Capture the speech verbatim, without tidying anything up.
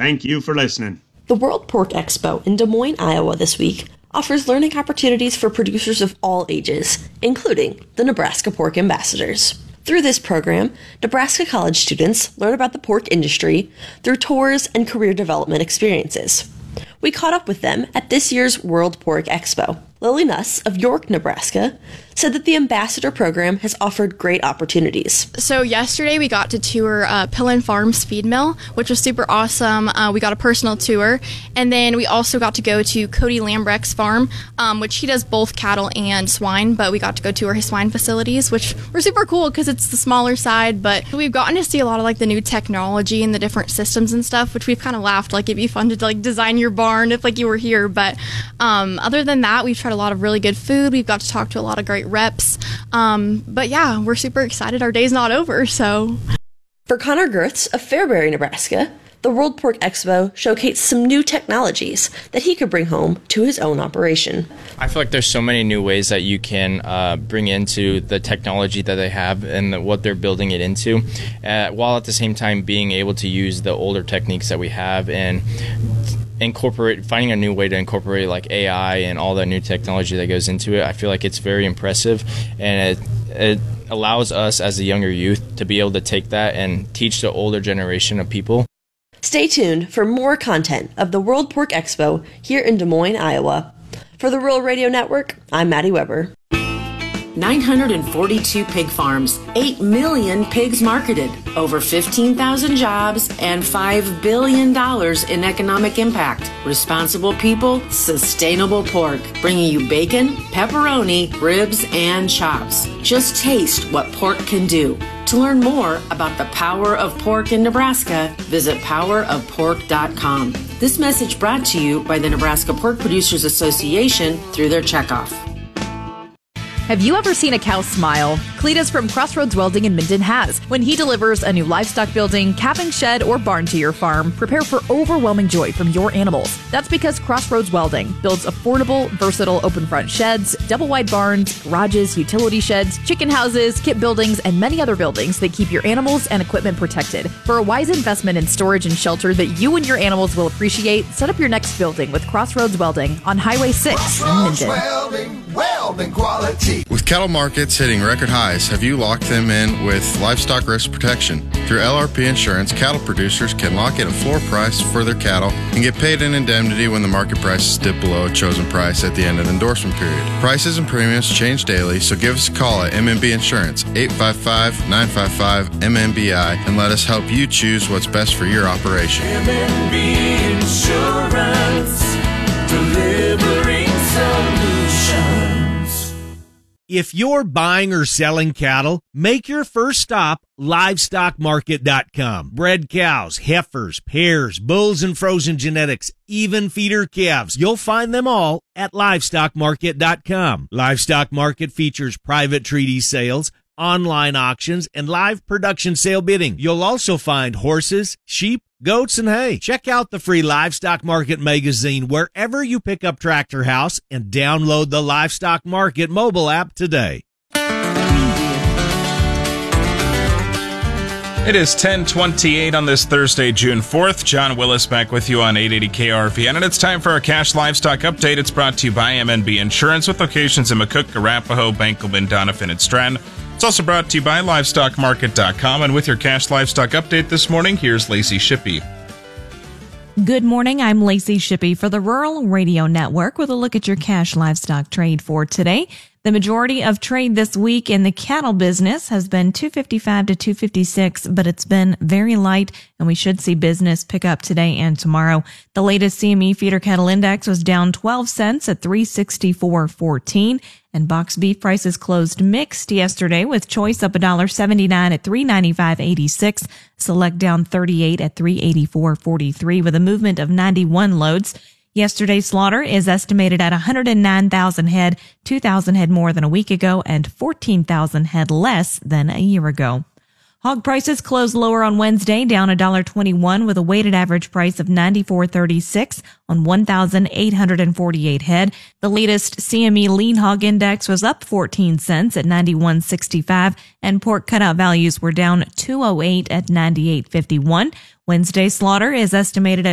Thank you for listening. The World Pork Expo in Des Moines, Iowa this week offers learning opportunities for producers of all ages, including the Nebraska Pork Ambassadors. Through this program, Nebraska college students learn about the pork industry through tours and career development experiences. We caught up with them at this year's World Pork Expo. Lily Nuss of York, Nebraska, said that the Ambassador program has offered great opportunities. So yesterday we got to tour uh, Pillen Farms feed mill, which was super awesome. Uh, we got a personal tour, and then we also got to go to Cody Lambrecht's farm, um, which he does both cattle and swine, but we got to go tour his swine facilities, which were super cool because it's the smaller side, but we've gotten to see a lot of like the new technology and the different systems and stuff, which we've kind of laughed, like it'd be fun to like design your barn if like you were here, but um, other than that, we've tried a lot of really good food. We've got to talk to a lot of great reps. Um, but yeah, we're super excited. Our day's not over, so. For Connor Girths of Fairbury, Nebraska, the World Pork Expo showcased some new technologies that he could bring home to his own operation. I feel like there's so many new ways that you can uh, bring into the technology that they have and the, what they're building it into, uh, while at the same time being able to use the older techniques that we have and incorporate, finding a new way to incorporate like A I and all that new technology that goes into it. I feel like it's very impressive, and it, it allows us as a younger youth to be able to take that and teach the older generation of people. Stay tuned for more content of the World Pork Expo here in Des Moines, Iowa. For the Rural Radio Network, I'm Maddie Weber. nine hundred forty-two pig farms, eight million pigs marketed, over fifteen thousand jobs, and five billion dollars in economic impact. Responsible people, sustainable pork, bringing you bacon, pepperoni, ribs, and chops. Just taste what pork can do. To learn more about the power of pork in Nebraska, visit power of pork dot com. This message brought to you by the Nebraska Pork Producers Association through their checkoff. Have you ever seen a cow smile? Cletus from Crossroads Welding in Minden has. When he delivers a new livestock building, calving shed, or barn to your farm, prepare for overwhelming joy from your animals. That's because Crossroads Welding builds affordable, versatile open front sheds, double wide barns, garages, utility sheds, chicken houses, kit buildings, and many other buildings that keep your animals and equipment protected. For a wise investment in storage and shelter that you and your animals will appreciate, set up your next building with Crossroads Welding on Highway six in Minden. Welding, welding quality. With cattle markets hitting record highs, have you locked them in with livestock risk protection? Through L R P Insurance, cattle producers can lock in a floor price for their cattle and get paid an indemnity when the market prices dip below a chosen price at the end of the endorsement period. Prices and premiums change daily, so give us a call at M M B Insurance, eight five five, nine five five, M M B I, and let us help you choose what's best for your operation. M M B Insurance, delivering solutions. If you're buying or selling cattle, make your first stop livestock market dot com. Bred cows, heifers, pairs, bulls and frozen genetics, even feeder calves. You'll find them all at livestock market dot com. Livestock Market features private treaty sales, online auctions, and live production sale bidding. You'll also find horses, sheep, goats, and hay. Check out the free Livestock Market magazine wherever you pick up Tractor House and download the Livestock Market mobile app today. It is ten twenty-eight on this Thursday, June fourth. John Willis back with you on eight eighty K R V N, and it's time for our Cash Livestock Update. It's brought to you by M N B Insurance with locations in McCook, Arapahoe, Benkelman, Doniphan, and Stratton. It's also brought to you by livestock market dot com, and with your Cash Livestock Update this morning, here's Lacey Shippey. Good morning, I'm Lacey Shippey for the Rural Radio Network with a look at your cash livestock trade for today. The majority of trade this week in the cattle business has been two fifty-five to two fifty-six, but it's been very light, and we should see business pick up today and tomorrow. The latest C M E feeder cattle index was down twelve cents at three sixty-four fourteen, and box beef prices closed mixed yesterday, with choice up one dollar seventy-nine at three ninety-five eighty-six, select down thirty-eight at three eighty-four forty-three, with a movement of ninety-one loads. Yesterday's slaughter is estimated at one hundred nine thousand head, two thousand head more than a week ago, and fourteen thousand head less than a year ago. Hog prices closed lower on Wednesday, down one dollar twenty-one, with a weighted average price of ninety-four thirty-six on one thousand eight hundred forty-eight head. The latest C M E lean hog index was up fourteen cents at ninety-one sixty-five, and pork cutout values were down two oh eight at ninety-eight fifty-one. Wednesday slaughter is estimated at